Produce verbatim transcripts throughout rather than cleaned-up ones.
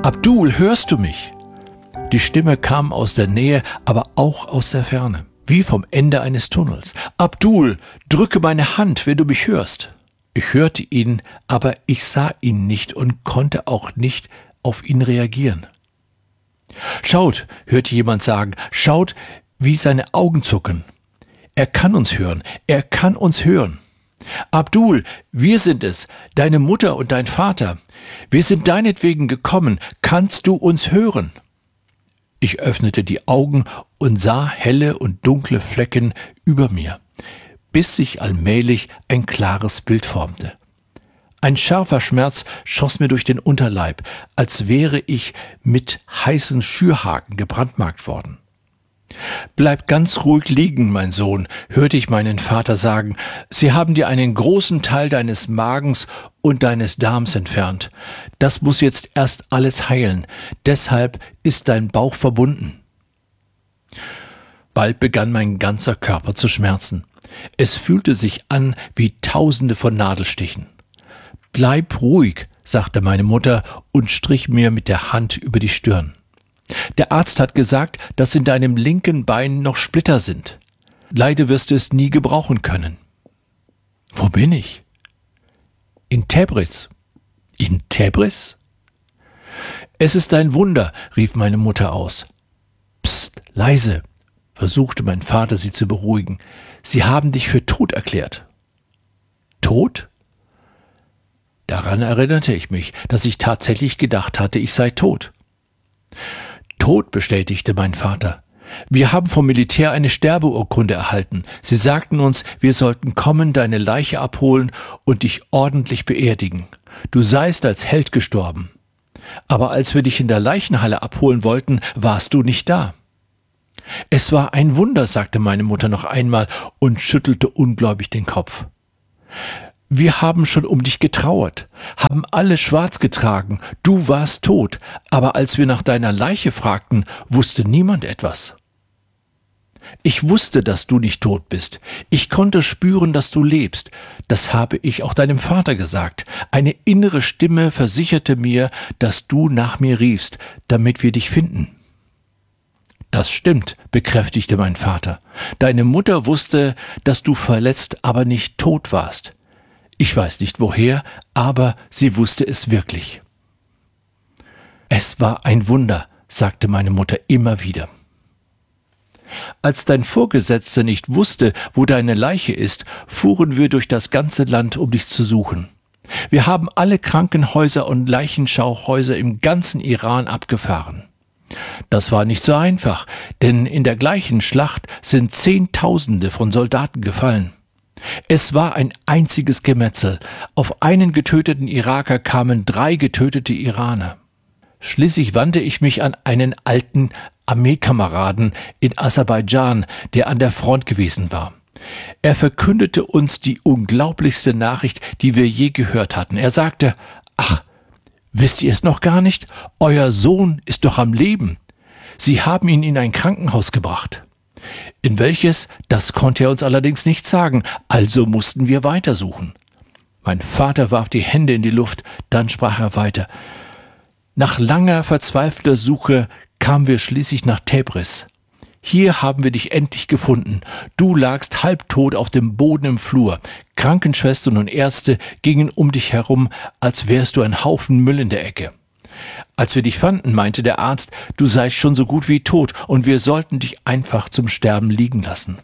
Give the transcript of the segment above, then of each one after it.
Abdul, hörst du mich? Die Stimme kam aus der Nähe, aber auch aus der Ferne, wie vom Ende eines Tunnels. Abdul, drücke meine Hand, wenn du mich hörst. Ich hörte ihn, aber ich sah ihn nicht und konnte auch nicht auf ihn reagieren. Schaut, hörte jemand sagen, schaut, wie seine Augen zucken. Er kann uns hören, er kann uns hören. Abdul, wir sind es, deine Mutter und dein Vater. Wir sind deinetwegen gekommen, kannst du uns hören? Ich öffnete die Augen und sah helle und dunkle Flecken über mir, bis sich allmählich ein klares Bild formte. Ein scharfer Schmerz schoss mir durch den Unterleib, als wäre ich mit heißen Schürhaken gebrandmarkt worden. »Bleib ganz ruhig liegen, mein Sohn«, hörte ich meinen Vater sagen. »Sie haben dir einen großen Teil deines Magens und deines Darms entfernt. Das muss jetzt erst alles heilen. Deshalb ist dein Bauch verbunden.« Bald begann mein ganzer Körper zu schmerzen. Es fühlte sich an wie Tausende von Nadelstichen. »Bleib ruhig«, sagte meine Mutter und strich mir mit der Hand über die Stirn. »Der Arzt hat gesagt, dass in deinem linken Bein noch Splitter sind. Leider wirst du es nie gebrauchen können.« »Wo bin ich?« »In Tebris.« »In Tebris?« »Es ist ein Wunder«, rief meine Mutter aus. »Psst, leise«, versuchte mein Vater sie zu beruhigen. »Sie haben dich für tot erklärt.« »Tot?« Daran erinnerte ich mich, dass ich tatsächlich gedacht hatte, ich sei tot. »Tot«, bestätigte mein Vater. »Wir haben vom Militär eine Sterbeurkunde erhalten. Sie sagten uns, wir sollten kommen, deine Leiche abholen und dich ordentlich beerdigen. Du seist als Held gestorben. Aber als wir dich in der Leichenhalle abholen wollten, warst du nicht da.« »Es war ein Wunder«, sagte meine Mutter noch einmal und schüttelte ungläubig den Kopf. »Wir haben schon um dich getrauert, haben alle schwarz getragen, du warst tot, aber als wir nach deiner Leiche fragten, wusste niemand etwas.« »Ich wusste, dass du nicht tot bist. Ich konnte spüren, dass du lebst. Das habe ich auch deinem Vater gesagt. Eine innere Stimme versicherte mir, dass du nach mir riefst, damit wir dich finden.« »Das stimmt«, bekräftigte mein Vater. »Deine Mutter wusste, dass du verletzt, aber nicht tot warst. Ich weiß nicht woher, aber sie wusste es wirklich.« »Es war ein Wunder«, sagte meine Mutter immer wieder. »Als dein Vorgesetzter nicht wusste, wo deine Leiche ist, fuhren wir durch das ganze Land, um dich zu suchen. Wir haben alle Krankenhäuser und Leichenschauhäuser im ganzen Iran abgefahren. Das war nicht so einfach, denn in der gleichen Schlacht sind Zehntausende von Soldaten gefallen. Es war ein einziges Gemetzel. Auf einen getöteten Iraker kamen drei getötete Iraner. Schließlich wandte ich mich an einen alten Armeekameraden in Aserbaidschan, der an der Front gewesen war. Er verkündete uns die unglaublichste Nachricht, die wir je gehört hatten. Er sagte, »Ach, wisst ihr es noch gar nicht? Euer Sohn ist doch am Leben. Sie haben ihn in ein Krankenhaus gebracht.« In welches, das konnte er uns allerdings nicht sagen, also mussten wir weitersuchen. Mein Vater warf die Hände in die Luft, dann sprach er weiter. »Nach langer, verzweifelter Suche kamen wir schließlich nach Tebris. Hier haben wir dich endlich gefunden. Du lagst halbtot auf dem Boden im Flur. Krankenschwestern und Ärzte gingen um dich herum, als wärst du ein Haufen Müll in der Ecke. Als wir dich fanden, meinte der Arzt, du seist schon so gut wie tot und wir sollten dich einfach zum Sterben liegen lassen.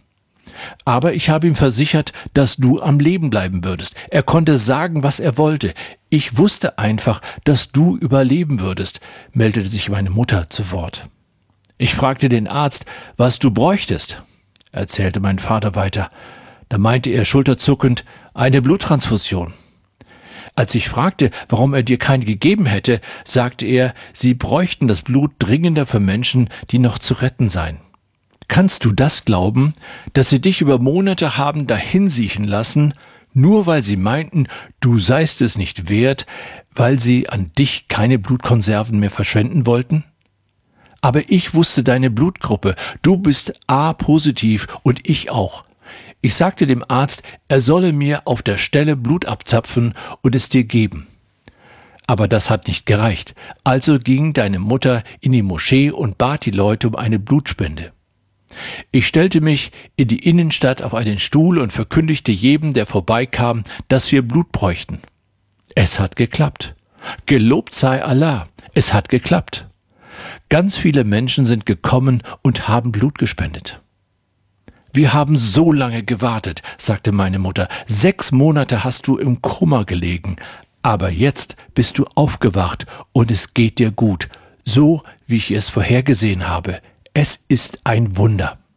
Aber ich habe ihm versichert, dass du am Leben bleiben würdest. Er konnte sagen, was er wollte. Ich wusste einfach, dass du überleben würdest«, meldete sich meine Mutter zu Wort. »Ich fragte den Arzt, was du bräuchtest«, erzählte mein Vater weiter. Da meinte er schulterzuckend, »eine Bluttransfusion.« Als ich fragte, warum er dir keine gegeben hätte, sagte er, sie bräuchten das Blut dringender für Menschen, die noch zu retten seien. Kannst du das glauben, dass sie dich über Monate haben dahinsiechen lassen, nur weil sie meinten, du seist es nicht wert, weil sie an dich keine Blutkonserven mehr verschwenden wollten? Aber ich wusste deine Blutgruppe, du bist A-positiv und ich auch. Ich sagte dem Arzt, er solle mir auf der Stelle Blut abzapfen und es dir geben. Aber das hat nicht gereicht. Also ging deine Mutter in die Moschee und bat die Leute um eine Blutspende. Ich stellte mich in die Innenstadt auf einen Stuhl und verkündigte jedem, der vorbeikam, dass wir Blut bräuchten. Es hat geklappt. Gelobt sei Allah, es hat geklappt. Ganz viele Menschen sind gekommen und haben Blut gespendet. Wir haben so lange gewartet, sagte meine Mutter. Sechs Monate hast du im Kummer gelegen. Aber jetzt bist du aufgewacht und es geht dir gut, so wie ich es vorhergesehen habe. Es ist ein Wunder.